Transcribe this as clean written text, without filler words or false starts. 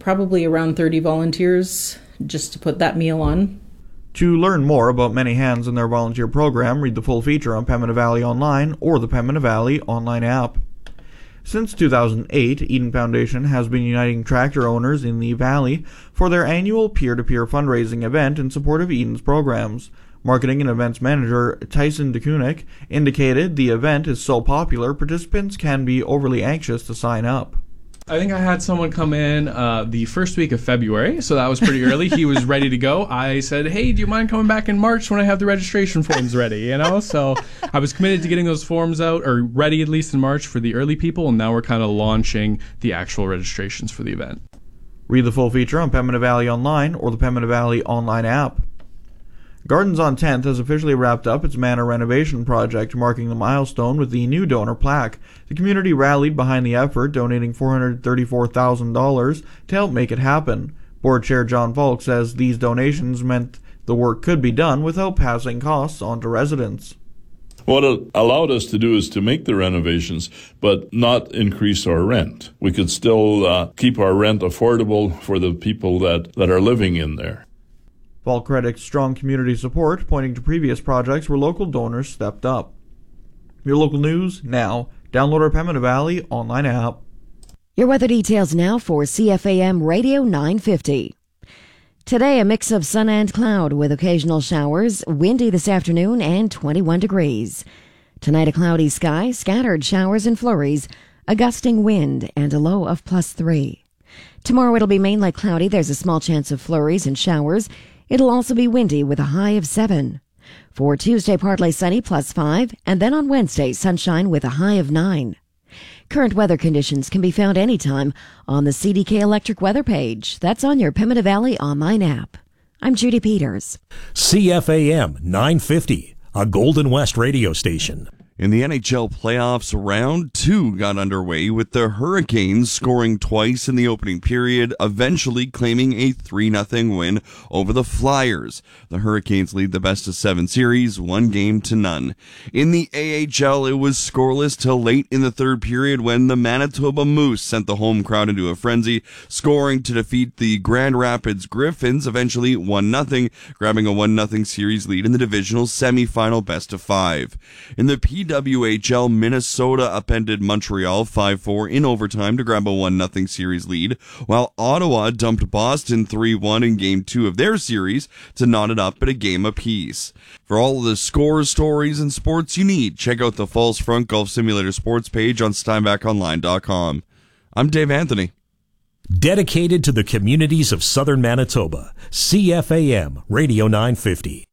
probably around 30 volunteers just to put that meal on. To learn more about Many Hands and their volunteer program, read the full feature on Pembina Valley Online or the Pembina Valley online app. Since 2008, Eden Foundation has been uniting tractor owners in the Valley for their annual peer-to-peer fundraising event in support of Eden's programs. Marketing and events manager Tyson DeKunik indicated the event is so popular, participants can be overly anxious to sign up. I think I had someone come in the first week of February, so that was pretty early. He was ready to go. I said, hey, do you mind coming back in March when I have the registration forms ready, you know? So I was committed to getting those forms out, or ready at least in March for the early people, and now we're kind of launching the actual registrations for the event. Read the full feature on Pembina Valley Online or the Pembina Valley online app. Gardens on 10th has officially wrapped up its manor renovation project, marking the milestone with the new donor plaque. The community rallied behind the effort, donating $434,000 to help make it happen. Board Chair John Falk says these donations meant the work could be done without passing costs on to residents. What it allowed us to do is to make the renovations, but not increase our rent. We could still keep our rent affordable for the people that are living in there. Falk credits strong community support, pointing to previous projects where local donors stepped up. Your local news now. Download our Pembina Valley online app. Your weather details now for CFAM Radio 950. Today, a mix of sun and cloud with occasional showers, windy this afternoon, and 21 degrees. Tonight, a cloudy sky, scattered showers and flurries, a gusting wind, and a low of +3. Tomorrow, it'll be mainly cloudy. There's a small chance of flurries and showers. It'll also be windy with a high of 7. For Tuesday, partly sunny, +5, and then on Wednesday, sunshine with a high of 9. Current weather conditions can be found anytime on the CDK Electric weather page. That's on your Pembina Valley online app. I'm Judy Peters. CFAM 950, a Golden West radio station. In the NHL playoffs, round 2 got underway with the Hurricanes scoring twice in the opening period, eventually claiming a 3-0 win over the Flyers. The Hurricanes lead the best-of-7 series, 1-0. In the AHL, it was scoreless till late in the third period when the Manitoba Moose sent the home crowd into a frenzy, scoring to defeat the Grand Rapids Griffins, eventually 1-0, grabbing a 1-0 series lead in the divisional semifinal best-of-5. In the PWHL, Minnesota upended Montreal 5-4 in overtime to grab a 1-0 series lead, while Ottawa dumped Boston 3-1 in Game 2 of their series to knot it up at a game apiece. For all of the scores, stories, and sports you need, check out the Falls Front Golf Simulator sports page on SteinbachOnline.com. I'm Dave Anthony. Dedicated to the communities of southern Manitoba, CFAM Radio 950.